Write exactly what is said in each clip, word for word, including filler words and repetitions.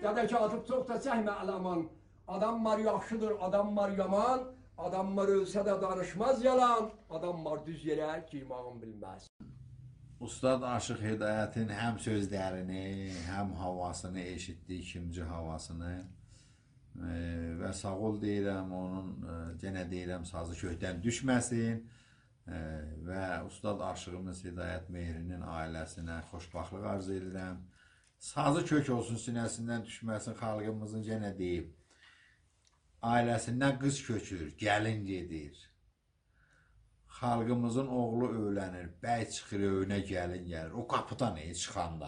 Dədə Katib çox da çəkmə əlaman. Adam var yaxşıdır, adam var yaman. Adam var ölsə də danışmaz yalan. Adam var düz yerə girmağın bilməz. Ustad Aşıq Hidayətin həm sözlərini, həm havasını eşitdik, ikinci havasını. E, və sağ ol deyirəm, onun e, yenə deyirəm sazı kökdən düşməsin. E, və Ustad Aşığımız Hidayət Mehrinin ailəsinə xoşbaxtlıq arzu edirəm. Sazı kök olsun, sinəsindən düşməsin, xalqımızın yenə deyib. Ailəsindən qız köçür, gəlin gedir. Xalqımızın oğlu öylənir, bəy çıxır, öyünə gəlin gəlir. O qapıdan e, çıxanda.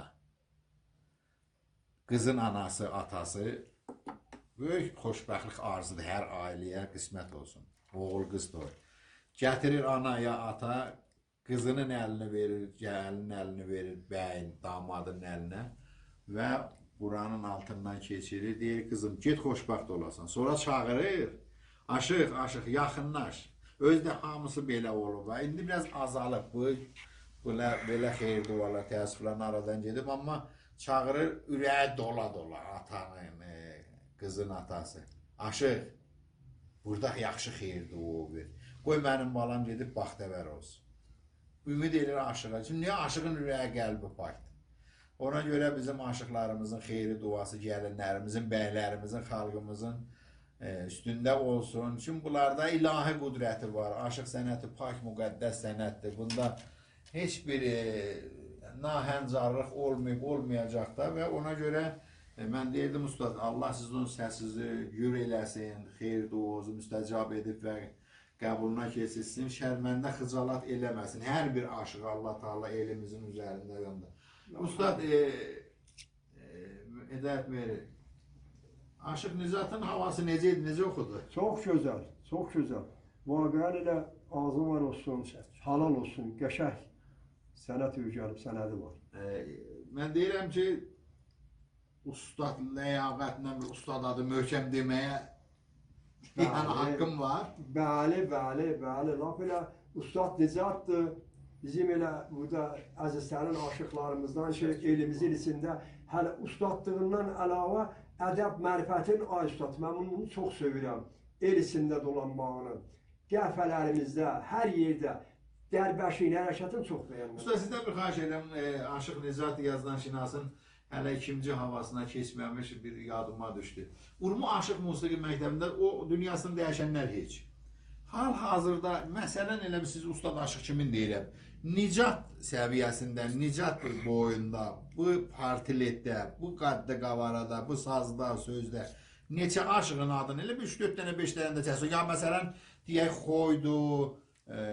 Qızın anası, atası böyük xoşbəxtlik arzudur hər ailəyə qismət olsun. Oğul qız doğur. Gətirir anaya, ata, qızının əlini verir, gəlinin əlini verir, bəyin, damadın əlinə və buranın altından keçirir, deyir, qızım, get xoşbəxt olasan. Sonra çağırır, aşıq, aşıq, yaxınlaş. Özdə hamısı belə olub. İndi biraz azalıb bu, belə, belə xeyir dualar, təəssüflərin aradan gedib, amma çağırır, ürəyi dola-dola atanın, e, qızın atası. Aşıq, burada yaxşı xeyir dua ver. Qoy mənim balam gedib baxtəvər olsun. Ümid edir aşığa. Çünki niyə aşığın ürəyi qəlbi pakdır? Ona görə bizim aşıqlarımızın xeyri duası, gəlinlərimizin, bəylərimizin, xalqımızın e, üstündə olsun. Çünki bunlarda ilahi qüdrəti var. Aşıq sənəti pak, müqəddəs sənətdir. Bunda heç bir e, nahəncarlıq olmayıb, olmayacaq da və ona görə e, mən deyirdim, ustad, Allah sizin səsizi gür eləsin, xeyir duası müstəcab edib və qəbuluna keçilsin, şərməndə xıcalat eləməsin. Hər bir aşıq Allah Teala elimizin üzərində yanında. Ustad, e, e, Hidayət Mehri, Aşıq Nizatın havası necə idi, necə oxudu? Çox gözəl, çox gözəl. Vaqiən elə ağzı var olsun, halal olsun, qəşək sənət öyrənib sənədi var. E, mən deyirəm ki, ustad ləyaqətlə bir ustad adı möhkəm deməyə yəni haqqım var. Bəli, bəli, bəli. Laf elə ustad Nizatdır. Bizim elə burada əzizlərin aşıqlarımızdan ki, elimizin içində hələ ustadlığından əlavə ədəb mərifətin, ay ustad, mən bunu çox sevirəm. El içində dolanmağını, qəhvələrimizdə, hər yerdə dərbəşin, hərəkətin çox bəyəndim. Usta, sizdən bir xahiş edəm, e, Aşıq Nizat yazılan şinasın hələ ikinci havasına keçməmiş bir yadıma düşdü. Urmu Aşıq Musiqi Məktəbində o dünyasını dəyişənlər heç. Hal-hazırda, məsələn elə siz ustad aşıq kimin deyirəm, nicat səviyyəsində, nicat boyunda, bu partiletdə, bu qaddə qavarada, bu sazda, sözdə neçə aşığın adını elə bir üç dörd dənə, beş dənə də çəsin. Ya məsələn, deyək, Xoydu, e,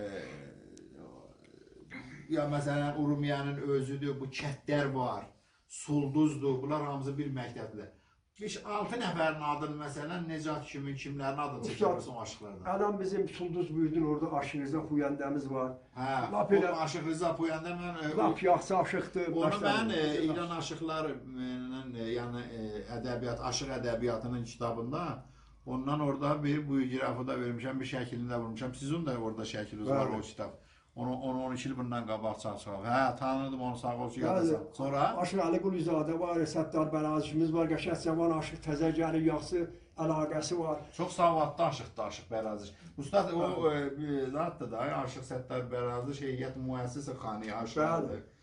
ya məsələn, Urumiyanın özüdür, bu Kətlər var, Sulduzdur, bunlar hamısı bir məktəbdir. beş altı nəfərin adını məsələn, Necat kimin, kimlərin adını çəkilirsin o aşıqlardan? Adam bizim Sulduz büyüdün, orada Aşıq Rıza Puyəndəmiz var. Hə, Lap o elə Aşıq Rıza Puyəndə mən... lap yaxşı aşıqdır. Onu mən e, İran aşıqları, e, yəni e, ədəbiyyat, aşıq ədəbiyyatının kitabında ondan orada bir buyugrafı da vermişəm, bir şəklində vurmuşam. Sizin də orada şəkliniz var o kitab. Onu on iki il bundan qabaq çalışaq. Hə, tanırdım onu, sağ ol ki, yadasın. Sonra? Aşıq Əli Quluzadə var, Səttar Bəlazişimiz var, qəşəng cavan aşıq, təzə gəlir, yaxşı əlaqəsi var. Çox savadlı aşıqdır Aşıq Bəraziş. Ustad, o e, zatdır da, Aşıq Səttar Bəraziş Heyət Müəssisi Xani aşıqdır.